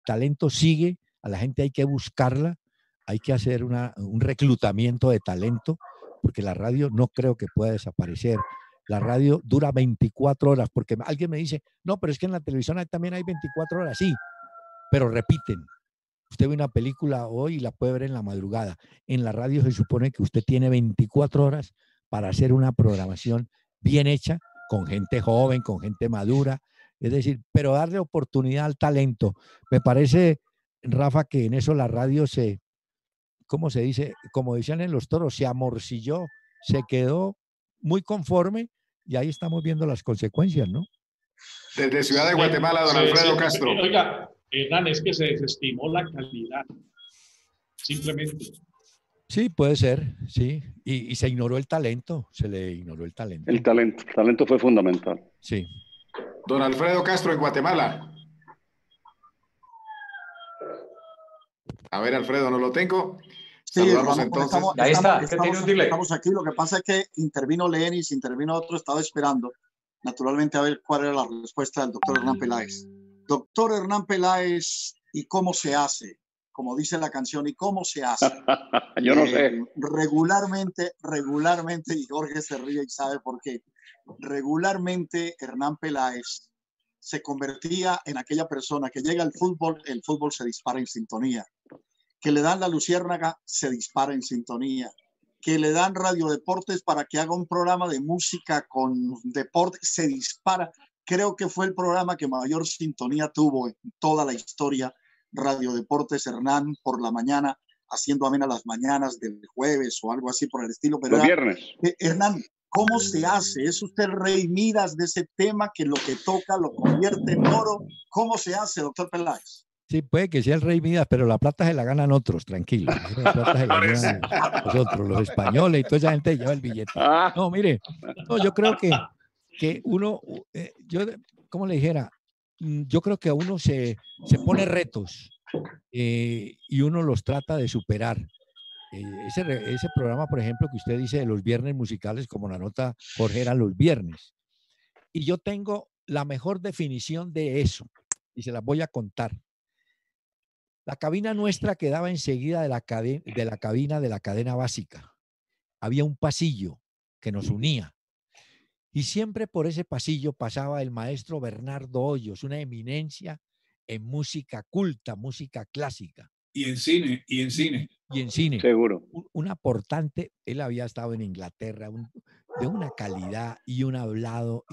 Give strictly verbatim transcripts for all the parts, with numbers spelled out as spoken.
talento sigue, a la gente hay que buscarla, hay que hacer una, un reclutamiento de talento, porque la radio no creo que pueda desaparecer. La radio dura veinticuatro horas, porque alguien me dice, no, pero es que en la televisión también hay veinticuatro horas, sí, pero repiten. Usted ve una película hoy y la puede ver en la madrugada. En la radio se supone que usted tiene veinticuatro horas para hacer una programación bien hecha, con gente joven, con gente madura. Es decir, pero darle oportunidad al talento. Me parece, Rafa, que en eso la radio se, ¿cómo se dice? Como decían en los toros, se amorcilló, se quedó muy conforme y ahí estamos viendo las consecuencias, ¿no? Desde Ciudad de Guatemala, don se, Alfredo se, Castro. Oiga, Hernán, es que se desestimó la calidad, simplemente. Sí, puede ser, sí. Y, y se ignoró el talento, se le ignoró el talento. El talento, el talento fue fundamental. Sí. Don Alfredo Castro en Guatemala. A ver, Alfredo, no lo tengo. Sí, Saludamos estamos, entonces. estamos, Ahí está, estamos, ¿qué tiene un estamos, delay? estamos aquí. Lo que pasa es que intervino Lenis, intervino otro, estaba esperando, naturalmente, a ver cuál era la respuesta del doctor Hernán Peláez. Doctor Hernán Peláez, ¿y cómo se hace? Como dice la canción, ¿y cómo se hace? Yo no eh, sé. Regularmente, regularmente, y Jorge se ríe y sabe por qué, regularmente Hernán Peláez se convertía en aquella persona que llega al fútbol, el fútbol se dispara en sintonía, que le dan la luciérnaga, se dispara en sintonía, que le dan radiodeportes para que haga un programa de música con deporte, se dispara. Creo que fue el programa que mayor sintonía tuvo en toda la historia. Radiodeportes, Hernán, por la mañana, haciendo amena las mañanas del jueves o algo así por el estilo. Pero Los era, viernes. eh, Hernán, ¿cómo se hace? ¿Es usted el rey Midas de ese tema que lo que toca lo convierte en oro? ¿Cómo se hace, doctor Peláez? Sí, puede que sea el rey Midas, pero la plata se la ganan otros, tranquilo. La plata se la ganan nosotros, los españoles, y toda esa gente lleva el billete. No, mire, no, yo creo que, que uno, eh, yo, ¿cómo le dijera? Yo creo que a uno se, se pone retos eh, y uno los trata de superar. Eh, ese, ese programa, por ejemplo, que usted dice de los viernes musicales, como la nota Jorge, eran los viernes. Y yo tengo la mejor definición de eso, y se las voy a contar. La cabina nuestra quedaba enseguida de la, cadena, de la cabina de la cadena básica. Había un pasillo que nos unía. Y siempre por ese pasillo pasaba el maestro Bernardo Hoyos, una eminencia en música culta, música clásica. Y en cine, y en cine. Y en cine. Seguro. Un, un aportante, él había estado en Inglaterra, un, de una calidad y un hablado.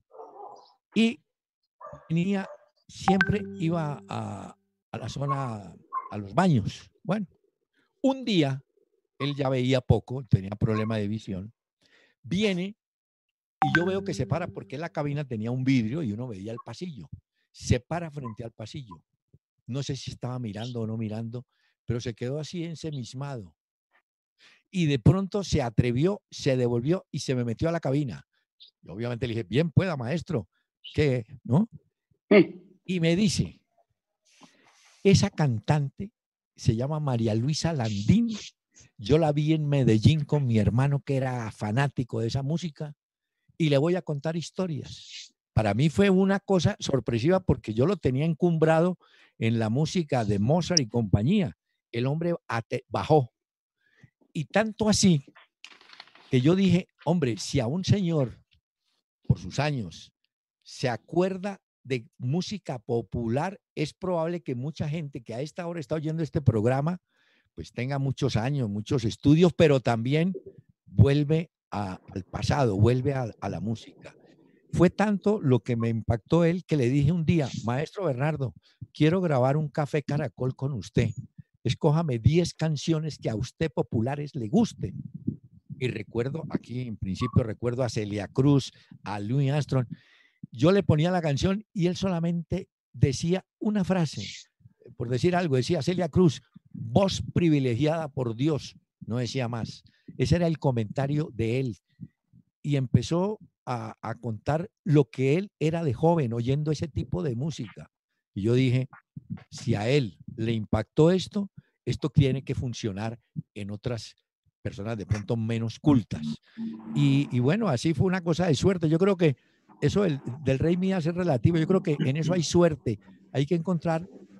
Y, y tenía, siempre iba a, a la zona, a los baños. Bueno, un día, él ya veía poco, tenía problema de visión, viene y yo veo que se para porque la cabina tenía un vidrio y uno veía el pasillo. Se para frente al pasillo. No sé si estaba mirando o no mirando, pero se quedó así ensimismado. Y de pronto se atrevió, se devolvió y se me metió a la cabina. Y obviamente le dije, bien pueda, maestro. ¿Qué? ¿No? Y me dice, esa cantante se llama María Luisa Landín. Yo la vi en Medellín con mi hermano que era fanático de esa música y le voy a contar historias. Para mí fue una cosa sorpresiva porque yo lo tenía encumbrado en la música de Mozart y compañía. El hombre bajó. Y tanto así que yo dije, hombre, si a un señor, por sus años, se acuerda de música popular, es probable que mucha gente que a esta hora está oyendo este programa, pues tenga muchos años, muchos estudios, pero también vuelve a, al pasado, vuelve a, a la música. Fue tanto lo que me impactó él que le dije un día, maestro Bernardo, quiero grabar un Café Caracol con usted. Escójame diez canciones que a usted populares le gusten. Y recuerdo, aquí en principio recuerdo a Celia Cruz, a Louis Armstrong. Yo le ponía la canción y él solamente decía una frase, por decir algo, decía Celia Cruz, voz privilegiada por Dios, no decía más. Ese era el comentario de él. Y empezó a, a contar lo que él era de joven oyendo ese tipo de música. Y yo dije, si a él le impactó esto, esto tiene que funcionar en otras personas de pronto menos cultas. Y, y bueno, así fue una cosa de suerte. Yo creo que eso del, del rey Midas es relativo. Yo creo que en eso hay suerte. Hay que encontrar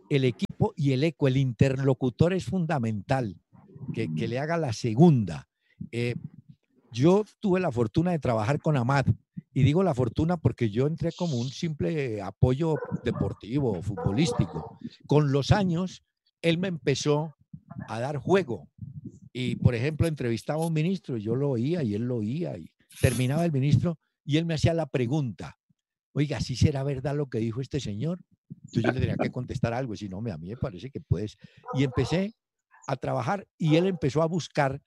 el equipo y el eco, el interlocutor es fundamental, que, que le haga la segunda. Eh, yo tuve la fortuna de trabajar con Amad, y digo la fortuna porque yo entré como un simple apoyo deportivo, futbolístico. Con los años, él me empezó a dar juego. Y, por ejemplo, entrevistaba a un ministro, y yo lo oía y él lo oía, y terminaba el ministro y él me hacía la pregunta: oiga, ¿sí será verdad lo que dijo este señor? Entonces yo le tenía que contestar algo, y si no, a mí me parece que puedes. Y empecé a trabajar y él empezó a buscar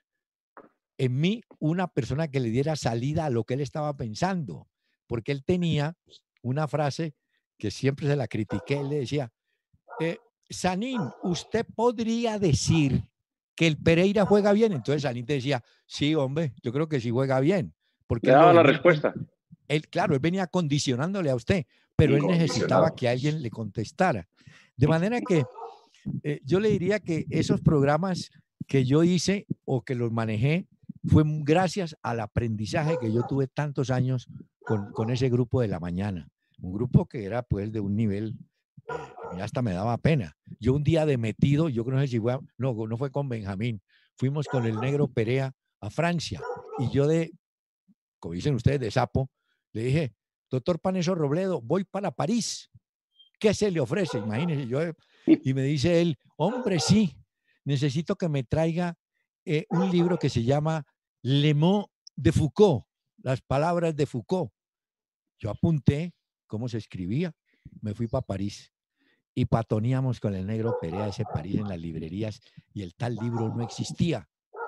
en mí una persona que le diera salida a lo que él estaba pensando, porque él tenía una frase que siempre se la critiqué. Él le decía: eh, Sanín, usted podría decir que el Pereira juega bien. Entonces Sanín te decía: sí, hombre, yo creo que sí juega bien. Porque Le él, lo daba la venía, respuesta. él, claro, él venía condicionándole a usted, pero él necesitaba que alguien le contestara. De manera que eh, yo le diría que esos programas que yo hice o que los manejé fue gracias al aprendizaje que yo tuve tantos años con, con ese grupo de la mañana. Un grupo que era pues de un nivel, eh, hasta me daba pena. Yo un día de metido, yo creo que si fue, no, no fue con Benjamín, fuimos con el negro Perea a Francia, y yo de, como dicen ustedes, de sapo, le dije: doctor Paneso Robledo, voy para París, ¿qué se le ofrece? Imagínense, yo, y me dice él: hombre, sí, necesito que me traiga eh, un libro que se llama Le Mots de Foucault, las palabras de Foucault. Yo apunté cómo se escribía, me fui para París y patoneamos con el negro Perea ese París en las librerías, y el tal libro no existía.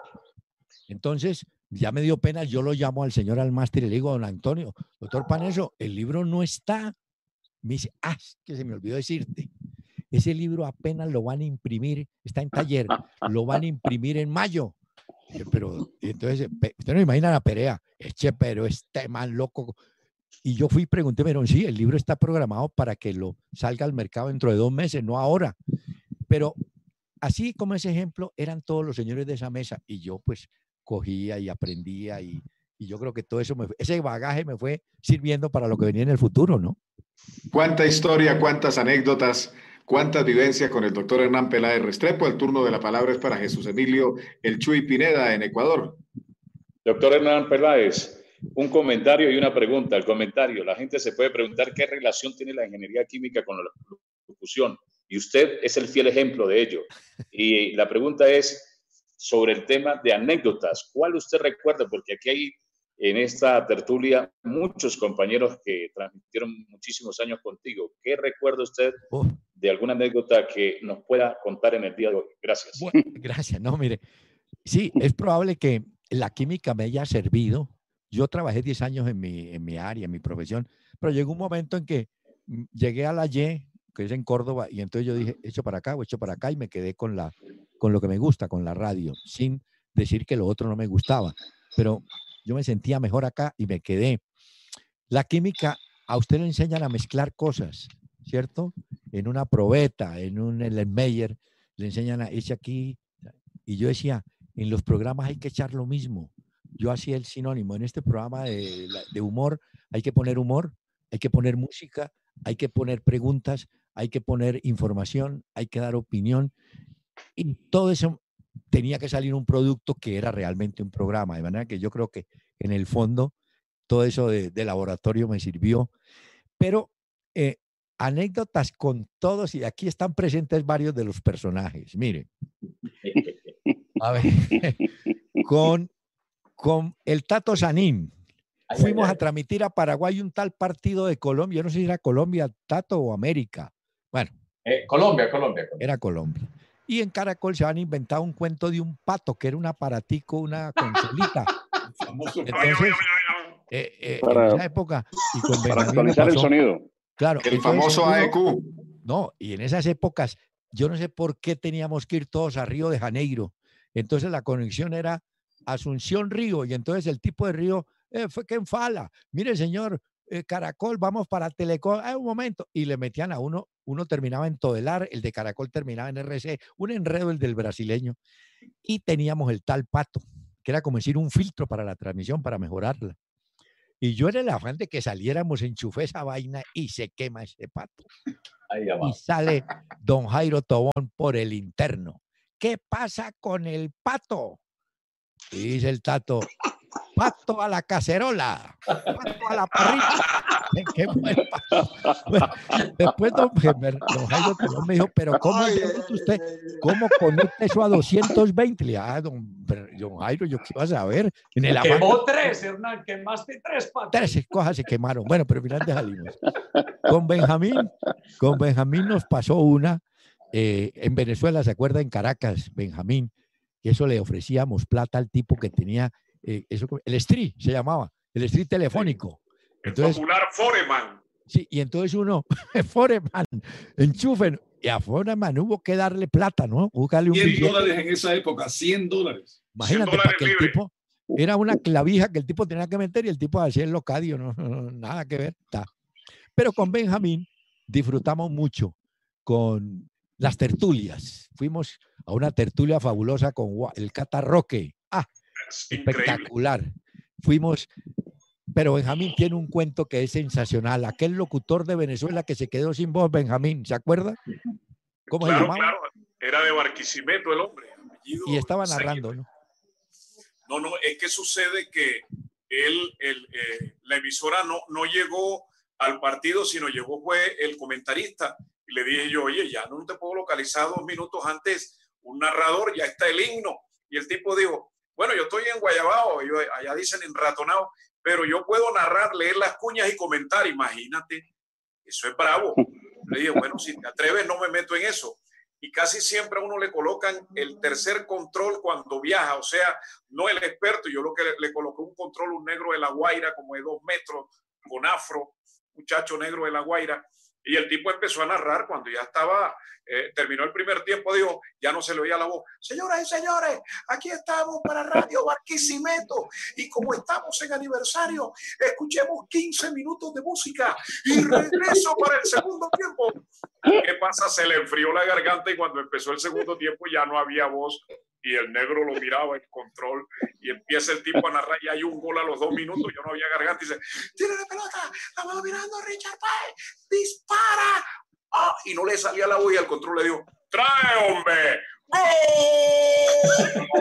Entonces, ya me dio pena, yo lo llamo al señor Almáster y le digo: don Antonio, doctor Paneso, el libro no está. Me dice: ah, que se me olvidó decirte, ese libro apenas lo van a imprimir, está en taller, lo van a imprimir en mayo. Dije: pero, entonces, usted no imagina a Perea, eche, pero este man loco. Y yo fui y pregunté, pero sí, el libro está programado para que lo salga al mercado dentro de dos meses, no ahora. Pero así como ese ejemplo, eran todos los señores de esa mesa, y yo pues cogía y aprendía, y, y yo creo que todo eso, me, ese bagaje me fue sirviendo para lo que venía en el futuro, ¿no? Cuánta historia, cuántas anécdotas, cuántas vivencias con el doctor Hernán Peláez Restrepo. El turno de la palabra es para Jesús Emilio El Chuy Pineda en Ecuador. Doctor Hernán Peláez, un comentario y una pregunta. El comentario: la gente se puede preguntar qué relación tiene la ingeniería química con la locución, y usted es el fiel ejemplo de ello. Y la pregunta es sobre el tema de anécdotas. ¿Cuál usted recuerda? Porque aquí hay en esta tertulia muchos compañeros que transmitieron muchísimos años contigo. ¿Qué recuerda usted oh. de alguna anécdota que nos pueda contar en el día de hoy? Gracias. Bueno, gracias. No, mire, sí, es probable que la química me haya servido. Yo trabajé diez años en mi, en mi área, en mi profesión, pero llegó un momento en que llegué a la Y, que es en Córdoba, y entonces yo dije: echo para acá o echo para acá, y me quedé con, la, con lo que me gusta, con la radio, sin decir que lo otro no me gustaba. Pero yo me sentía mejor acá y me quedé. La química, a usted le enseñan a mezclar cosas, ¿cierto? En una probeta, en un Erlenmeyer, le enseñan a echar aquí. Y yo decía: en los programas hay que echar lo mismo. Yo hacía el sinónimo. En este programa de, de humor hay que poner humor, hay que poner música, hay que poner preguntas, hay que poner información, hay que dar opinión. Y todo eso tenía que salir un producto que era realmente un programa. De manera que yo creo que en el fondo todo eso de, de laboratorio me sirvió. Pero eh, anécdotas con todos, y aquí están presentes varios de los personajes. Mire, a ver, con, con el Tato Sanín fuimos a transmitir a Paraguay un tal partido de Colombia. Yo no sé si era Colombia, Tato, o América. Bueno. Eh, Colombia, Colombia, Colombia. Era Colombia. Y en Caracol se han inventado un cuento de un pato, que era un aparatico, una consolita. Entonces, eh, eh, para, en esa época, y con para actualizar pasó, el sonido. Claro. El famoso A E Q. No, y en esas épocas, yo no sé por qué teníamos que ir todos a Río de Janeiro. Entonces la conexión era Asunción Río, y entonces el tipo de Río eh, fue que en Fala. Mire, señor, eh, Caracol, vamos para Telecom. Ah, un momento. Y le metían a uno, uno terminaba en Todelar, el de Caracol terminaba en R C, un enredo el del brasileño. Y teníamos el tal Pato, que era como decir un filtro para la transmisión, para mejorarla. Y yo en el afán de que saliéramos, enchufé esa vaina y se quema ese pato. Ahí Y abajo. sale don Jairo Tobón por el interno. ¿Qué pasa con el pato? Y dice el Tato, pato a la cacerola, pato a la parrilla. Se quemó el pato. Bueno, después don, don Jairo Tobón me dijo, pero ¿cómo Ay, conecta ay, usted? ay, ay. ¿Cómo conecta eso a doscientos veinte? Le dije, ah, don, don Jairo, yo qué iba a saber. En el afán, Quemó tres, Hernán, quemaste tres patos. tres cosas se quemaron. Bueno, pero finalmente salimos. Con Benjamín, con Benjamín nos pasó una, eh, en Venezuela, ¿se acuerda? En Caracas, Benjamín, que eso le ofrecíamos plata al tipo que tenía, eh, eso, el street se llamaba, el street telefónico. El Entonces, popular Foreman. sí, y entonces uno, Foreman, enchufen, y a Foreman hubo que darle plata, ¿no? Buscarle un cien billete. dólares en esa época, cien dólares. Imagínate, cien para dólares que el libre. tipo, era una clavija que el tipo tenía que meter y el tipo hacía el locadio, no, no, no, nada que ver. Ta. Pero con Benjamín disfrutamos mucho con las tertulias. Fuimos a una tertulia fabulosa con Gua- el Cata Roque. Ah, Es increíble. espectacular. Fuimos, pero Benjamín tiene un cuento que es sensacional. Aquel locutor de Venezuela que se quedó sin voz, Benjamín, ¿se acuerda? ¿Cómo se Claro, llamaba? claro. Era de Barquisimeto el hombre. apellido Y estaba Seguí. narrando, ¿no? No, no, es que sucede que él, el, eh, la emisora no, no llegó al partido, sino llegó fue el comentarista. Y le dije yo, oye, ya no te puedo localizar dos minutos antes un narrador, ya está el himno. Y el tipo dijo, bueno, yo estoy en Guayabao, yo, allá dicen en Ratonao, pero yo puedo narrar, leer las cuñas y comentar. Imagínate, eso es bravo. Le dije, bueno, si te atreves, no me meto en eso. Y casi siempre a uno le colocan el tercer control cuando viaja, o sea, no el experto. Yo lo que le, le coloqué un control, un negro de La Guaira, como de dos metros, con afro, muchacho negro de La Guaira, y el tipo empezó a narrar cuando ya estaba, eh, terminó el primer tiempo, dijo, ya no se le oía la voz, señoras y señores, aquí estamos para Radio Barquisimeto, y como estamos en aniversario, escuchemos quince minutos de música, y regreso para el segundo tiempo. ¿Qué pasa? Se le enfrió la garganta y cuando empezó el segundo tiempo ya no había voz y el negro lo miraba en control y empieza el tipo a narrar y hay un gol a los dos minutos, yo no había garganta y dice, tiene la pelota, la va mirando Richard Páez, dispara, ¡oh! Y no le salía la voz y al control le dijo, trae hombre, ¡gol!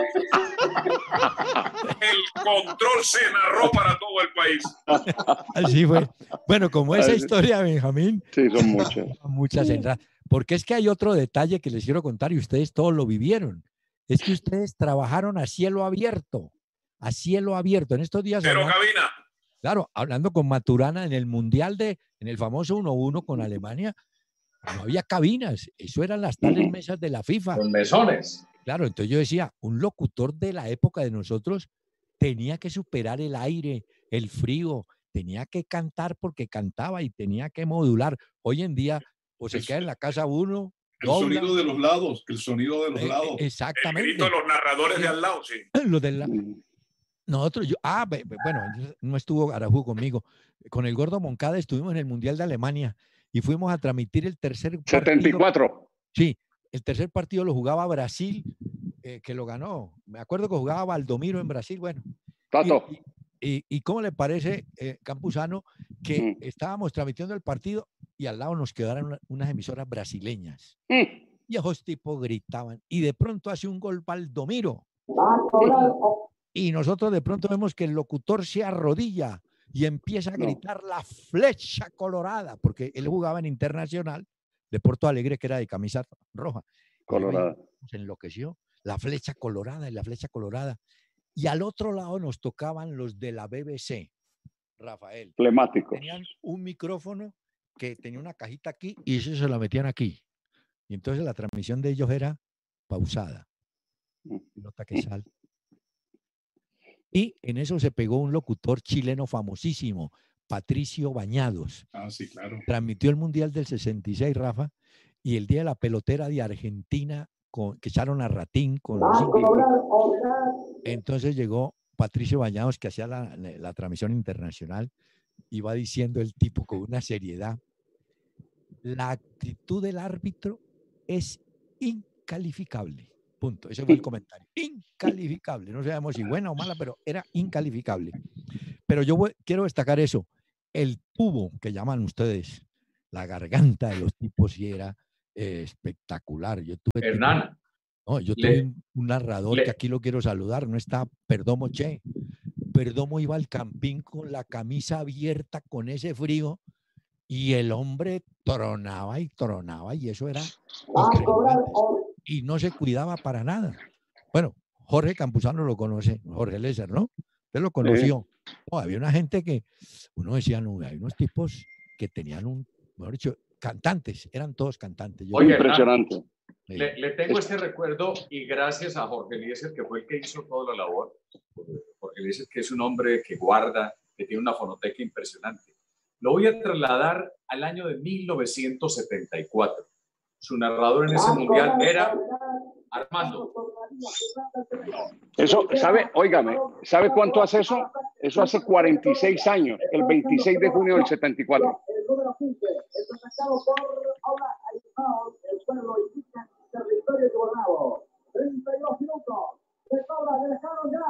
El control se narró para todo el país. Así fue. Bueno, como esa Ay, historia, Benjamín, Sí, son muchas. muchas entradas. Porque es que hay otro detalle que les quiero contar y ustedes todos lo vivieron. Es que ustedes trabajaron a cielo abierto, a cielo abierto. En estos días, Pero hablando, cabina, claro, hablando con Maturana en el Mundial de, en el famoso uno uno con Alemania, no había cabinas. Eso eran las tales mesas de la FIFA. Los mesones. Claro, entonces yo decía, un locutor de la época de nosotros tenía que superar el aire, el frío, tenía que cantar porque cantaba y tenía que modular. Hoy en día, o se Es- queda en la casa uno, El dobla, sonido de los lados, el sonido de los eh, eh, lados. el exactamente. grito de los narradores de al lado, sí. Lo de la- Mm. nosotros, yo, ah, be- be- bueno, no estuvo Arajú conmigo. Con el Gordo Moncada estuvimos en el Mundial de Alemania y fuimos a transmitir el tercer setenta y partido. cuatro. Sí, el tercer partido lo jugaba Brasil, eh, que lo ganó. Me acuerdo que jugaba Valdomiro en Brasil, bueno. Tato. Y, y- y cómo le parece, eh, Campuzano, que Mm. estábamos transmitiendo el partido y al lado nos quedaron una- unas emisoras brasileñas. Mm. Y esos tipos gritaban. Y de pronto hace un gol Valdomiro. Y nosotros de pronto vemos que el locutor se arrodilla y empieza a No. gritar la flecha colorada, porque él jugaba en Internacional de Porto Alegre, que era de camisa roja. Y yo, Colorada. se enloqueció. La flecha colorada y la flecha colorada. Y al otro lado nos tocaban los de la B B C, Rafael. Flemático. Tenían un micrófono que tenía una cajita aquí y eso se lo metían aquí. Y entonces la transmisión de ellos era pausada. Nota que sal. Y en eso se pegó un locutor chileno famosísimo, Patricio Bañados. Ah, sí, claro. Transmitió el Mundial del sesenta y seis, Rafa, y el día de la pelotera de Argentina, con, que echaron a Ratín con los ingleses. Entonces llegó Patricio Bañados, que hacía la, la, la transmisión internacional, y va diciendo el tipo con una seriedad, la actitud del árbitro es incalificable. Punto. Ese fue el comentario. Incalificable. No sabemos si buena o mala, pero era incalificable. pero yo voy, quiero destacar eso. El tubo que llaman ustedes, la garganta de los tipos, sí era eh, espectacular. Yo tuve Hernán. Tipo, no, yo le, tuve un, un narrador le, que aquí lo quiero saludar, no está Perdomo Che. Perdomo iba al campín con la camisa abierta, con ese frío, y el hombre tronaba y tronaba, y eso era impresionante. Y no se cuidaba para nada. Bueno, Jorge Campuzano lo conoce, Jorge Lézer, ¿no? Usted lo conoció. Sí. No, había una gente que, uno decía, no, hay unos tipos que tenían un, mejor dicho, cantantes, eran todos cantantes. Yo Oye, impresionante. Hernán, le, le tengo este recuerdo y gracias a Jorge Lézer, que fue el que hizo toda la labor. Jorge Lézer, que es un hombre que guarda, que tiene una fonoteca impresionante. Lo voy a trasladar al año de mil novecientos setenta y cuatro. Su narrador en ese mundial era Armando. Eso, ¿sabe? Óigame, ¿sabe cuánto hace eso? Eso hace cuarenta y seis años, el veintiséis de junio del setenta y cuatro. El número quince, es atacado por ahora el pueblo y territorio de Bornavo. treinta y dos minutos. Se cobra de lejano ya.